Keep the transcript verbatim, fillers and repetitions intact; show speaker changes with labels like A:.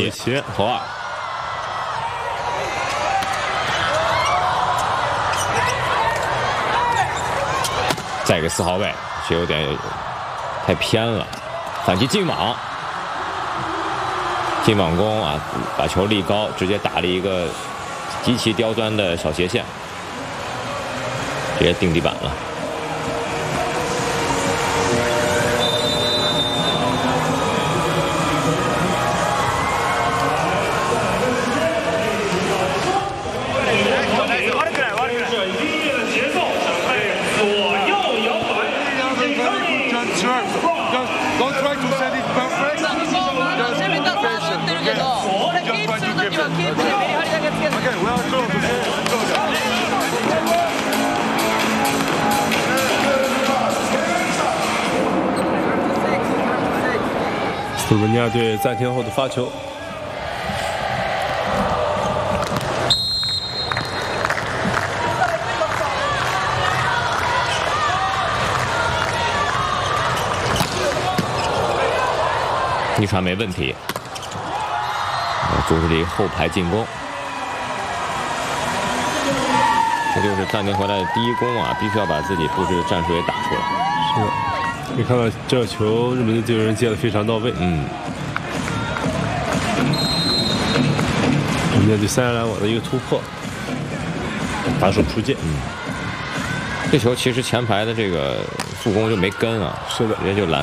A: 里投二。再给四号位，这有点太偏了，反击进网，进网攻啊，把球立高，直接打了一个极其刁钻的小斜线，直接定地板了。
B: 斯洛文尼亚队暂停后的发球，
A: 一传没问题，组织了一个后排进攻，这就是暂停回来的第一攻啊，必须要把自己布置的战术也打出来。
B: 是的。 可以看到这个球，日本的队员接得非常到位。
A: 嗯，
B: 面对三人拦网的一个突破，打手出界。
A: 嗯，这球其实前排的这个助攻就没跟啊，
B: 是的，
A: 直接就拦。